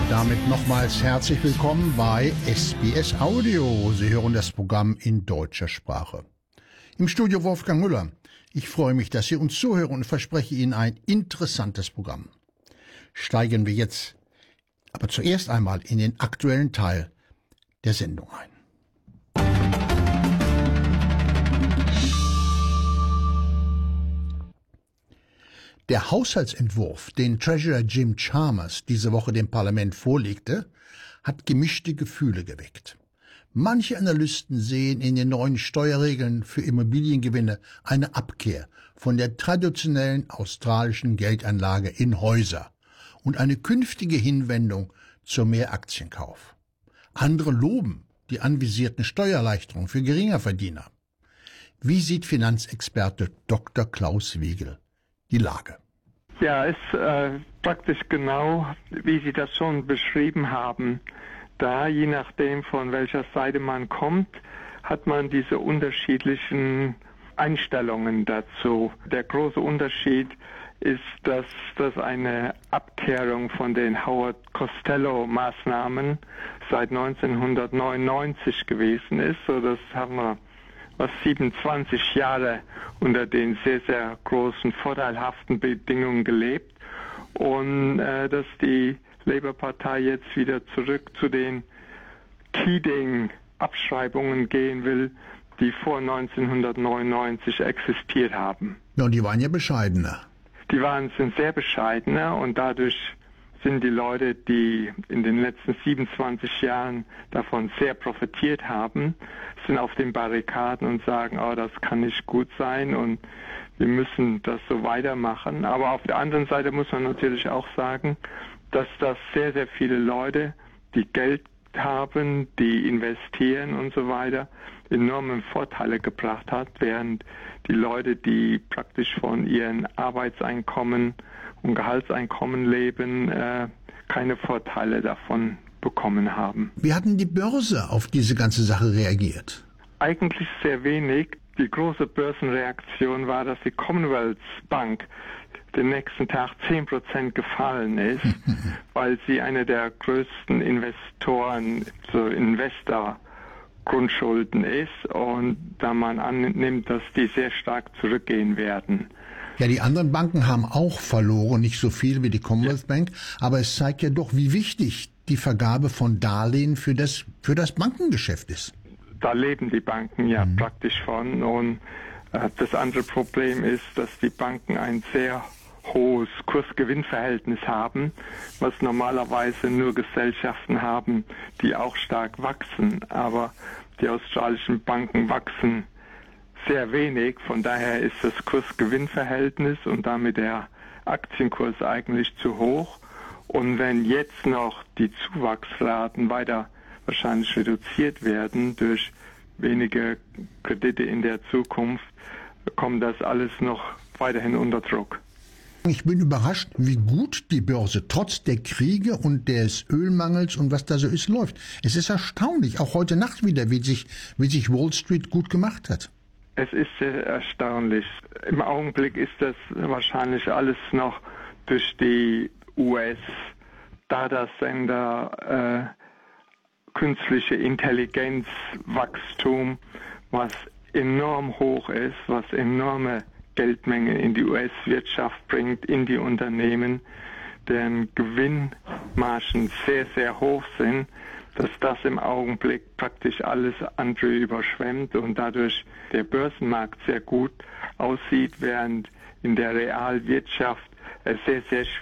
Damit nochmals herzlich willkommen bei SBS Audio. Sie hören das Programm in deutscher Sprache. Im Studio Wolfgang Müller. Ich freue mich, dass Sie uns zuhören und verspreche Ihnen ein interessantes Programm. Steigen wir jetzt aber zuerst einmal in den aktuellen Teil der Sendung ein. Der Haushaltsentwurf, den Treasurer Jim Chalmers diese Woche dem Parlament vorlegte, hat gemischte Gefühle geweckt. Manche Analysten sehen in den neuen Steuerregeln für Immobiliengewinne eine Abkehr von der traditionellen australischen Geldanlage in Häuser und eine künftige Hinwendung zu mehr Aktienkauf. Andere loben die anvisierten Steuererleichterungen für Geringerverdiener. Wie sieht Finanzexperte Dr. Klaus Wegel die Lage? Ja, ist praktisch genau, wie Sie das schon beschrieben haben. Da, je nachdem von welcher Seite man kommt, hat man diese unterschiedlichen Einstellungen dazu. Der große Unterschied ist, dass das eine Abkehrung von den Howard Costello-Maßnahmen seit 1999 gewesen ist. So, das haben wir 27 Jahre unter den sehr, sehr großen, vorteilhaften Bedingungen gelebt und dass die Labour-Partei jetzt wieder zurück zu den Keating-Abschreibungen gehen will, die vor 1999 existiert haben. Ja, und die waren ja bescheidener. Sind sehr bescheidener und dadurch sind die Leute, die in den letzten 27 Jahren davon sehr profitiert haben, sind auf den Barrikaden und sagen, oh, das kann nicht gut sein und wir müssen das so weitermachen. Aber auf der anderen Seite muss man natürlich auch sagen, dass das sehr, sehr viele Leute, die Geld haben, die investieren und so weiter, enorme Vorteile gebracht hat, während die Leute, die praktisch von ihren Arbeitseinkommen und Gehaltseinkommen leben, keine Vorteile davon bekommen haben. Wie hat denn die Börse auf diese ganze Sache reagiert? Eigentlich sehr wenig. Die große Börsenreaktion war, dass die Commonwealth Bank den nächsten Tag 10% gefallen ist, weil sie eine der größten Investoren, so Investor-Grundschulden ist und da man annimmt, dass die sehr stark zurückgehen werden. Ja, die anderen Banken haben auch verloren, nicht so viel wie die Commonwealth Bank, aber es zeigt ja doch, wie wichtig die Vergabe von Darlehen für das Bankengeschäft ist. Da leben die Banken ja praktisch von und das andere Problem ist, dass die Banken ein sehr hohes Kursgewinnverhältnis haben, was normalerweise nur Gesellschaften haben, die auch stark wachsen, aber die australischen Banken wachsen sehr wenig, von daher ist das Kursgewinnverhältnis und damit der Aktienkurs eigentlich zu hoch. Und wenn jetzt noch die Zuwachsraten weiter wahrscheinlich reduziert werden durch wenige Kredite in der Zukunft, kommt das alles noch weiterhin unter Druck. Ich bin überrascht, wie gut die Börse trotz der Kriege und des Ölmangels und was da so ist, läuft. Es ist erstaunlich, auch heute Nacht wieder, wie sich Wall Street gut gemacht hat. Es ist sehr erstaunlich. Im Augenblick ist das wahrscheinlich alles noch durch die US-Datasender, künstliche Intelligenzwachstum, was enorm hoch ist, was enorme Geldmengen in die US-Wirtschaft bringt, in die Unternehmen, deren Gewinnmargen sehr, sehr hoch sind, dass das im Augenblick praktisch alles andere überschwemmt und dadurch der Börsenmarkt sehr gut aussieht, während in der Realwirtschaft es sehr, sehr